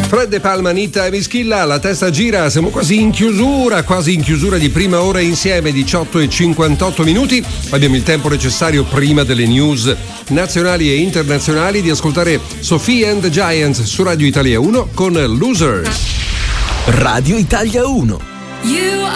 Fred De Palma, Anita e Mischilla, la testa gira, siamo quasi in chiusura di prima ora insieme, 18:58. Abbiamo il tempo necessario prima delle news nazionali e internazionali di ascoltare Sophie and the Giants su Radio Italia 1 con Losers. Radio Italia 1. You